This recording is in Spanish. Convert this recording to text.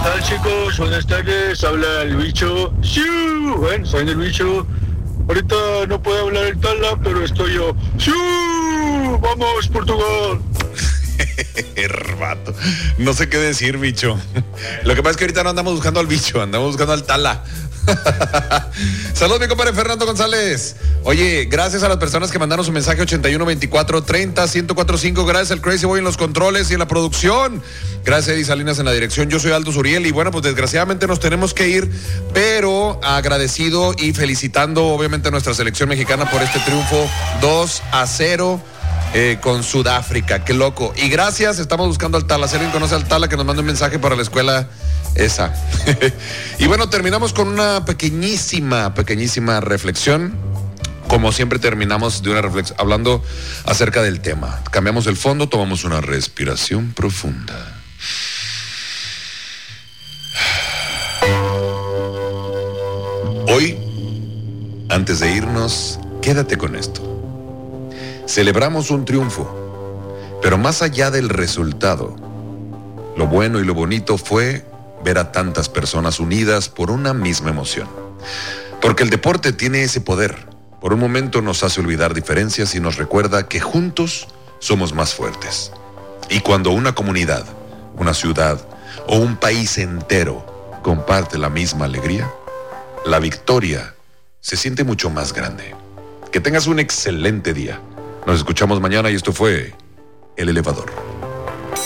tal, chicos? Buenas tardes, habla el bicho. ¡Siu! Bueno, soy el bicho. Ahorita no puedo hablar el Tala, pero estoy yo. ¡Siu! ¡Vamos, Portugal! Herbato. No sé qué decir, bicho. Lo que pasa es que ahorita no andamos buscando al bicho, andamos buscando al Tala. Saludos, mi compadre Fernando González. Oye, gracias a las personas que mandaron su mensaje 81 24 30 1045. Gracias al Crazy Boy en los controles y en la producción. Gracias a Eddie Salinas en la dirección. Yo soy Aldo Zuriel y bueno, pues desgraciadamente nos tenemos que ir, pero agradecido y felicitando obviamente a nuestra selección mexicana por este triunfo 2-0 con Sudáfrica. Qué loco. Y gracias, estamos buscando al Tala. Si alguien conoce al Tala, que nos mande un mensaje para la escuela esa. Y bueno, terminamos con una pequeñísima reflexión. Como siempre terminamos de una reflexión hablando acerca del tema. Cambiamos el fondo, tomamos una respiración profunda. Hoy, antes de irnos, quédate con esto. Celebramos un triunfo, pero más allá del resultado, lo bueno y lo bonito fue ver a tantas personas unidas por una misma emoción. Porque el deporte tiene ese poder. Por un momento nos hace olvidar diferencias y nos recuerda que juntos somos más fuertes. Y cuando una comunidad, una ciudad o un país entero comparte la misma alegría, la victoria se siente mucho más grande. Que tengas un excelente día. Nos escuchamos mañana y esto fue El Elevador.